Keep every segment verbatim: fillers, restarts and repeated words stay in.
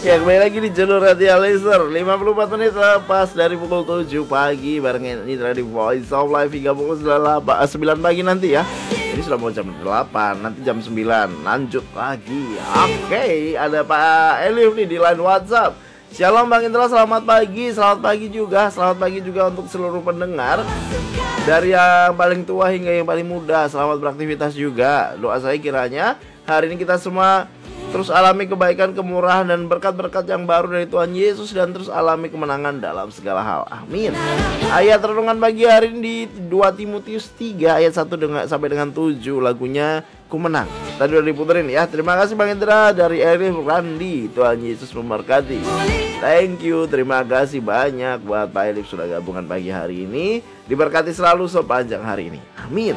Ya, kembali lagi di jalur hati Alister. lima puluh empat menit lepas dari pukul tujuh pagi bareng ini di Voice of Life hingga pukul sembilan pagi nanti ya. Ini sudah mau jam delapan, nanti jam sembilan lanjut lagi. Oke, ada Pak Elif nih di line WhatsApp. Shalom Bang Indra, selamat pagi. Selamat pagi juga, selamat pagi juga untuk seluruh pendengar, dari yang paling tua hingga yang paling muda. Selamat beraktivitas juga. Doa saya kiranya hari ini kita semua terus alami kebaikan, kemurahan, dan berkat-berkat yang baru dari Tuhan Yesus, dan terus alami kemenangan dalam segala hal. Amin. Ayat renungan pagi hari ini di dua Timotius tiga ayat satu dengan, sampai dengan tujuh. Lagunya Ku Menang. Tadi udah diputerin ya. Terima kasih Bang Indra dari Erif Randi. Tuhan Yesus memberkati. Thank you. Terima kasih banyak buat Pak Elif sudah gabungan pagi hari ini. Diberkati selalu sepanjang hari ini. Amin.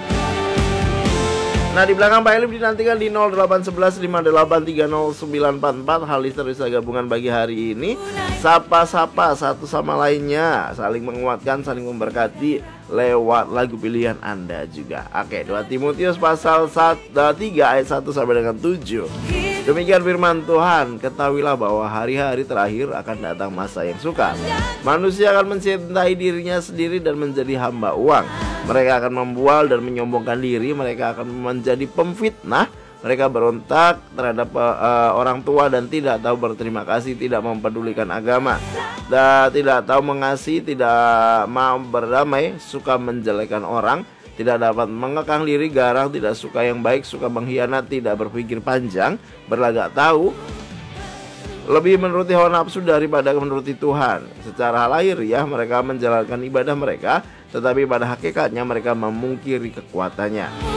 Nah, di belakang Pak Elif dinantikan di nol delapan satu satu lima delapan tiga nol sembilan empat empat. Halister bisa gabungan pagi hari ini. Sapa-sapa satu sama lainnya, saling menguatkan, saling memberkati lewat lagu pilihan Anda juga. Oke, dua Timotius pasal tiga ayat satu sampai dengan tujuh. Demikian firman Tuhan, ketahuilah bahwa hari-hari terakhir akan datang masa yang sukar. Manusia akan mencintai dirinya sendiri dan menjadi hamba uang. Mereka akan membual dan menyombongkan diri. Mereka akan menjadi pemfitnah. Mereka berontak terhadap uh, orang tua dan tidak tahu berterima kasih, tidak mempedulikan agama, dan tidak tahu mengasihi, tidak mau berdamai, suka menjelekan orang, tidak dapat mengekang diri, garang, tidak suka yang baik, suka mengkhianat, tidak berpikir panjang, berlagak tahu, lebih menuruti hawa nafsu daripada menuruti Tuhan. Secara lahiriah mereka menjalankan ibadah mereka, tetapi pada hakikatnya mereka memungkiri kekuatannya.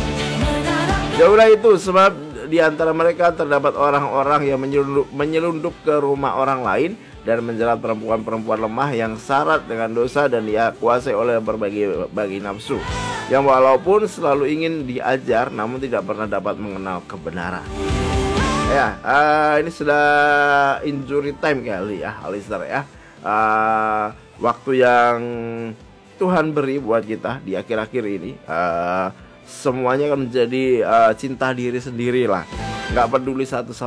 Jauhlah itu, sebab di antara mereka terdapat orang-orang yang menyelundup, menyelundup ke rumah orang lain dan menjerat perempuan-perempuan lemah yang syarat dengan dosa dan dia kuasai oleh berbagai bagi nafsu, yang walaupun selalu ingin diajar namun tidak pernah dapat mengenal kebenaran. Ya, uh, ini sudah injury time kali ya, Alister ya. Uh, waktu yang Tuhan beri buat kita di akhir-akhir ini, uh, semuanya akan menjadi uh, cinta diri sendiri lah. Nggak peduli satu sama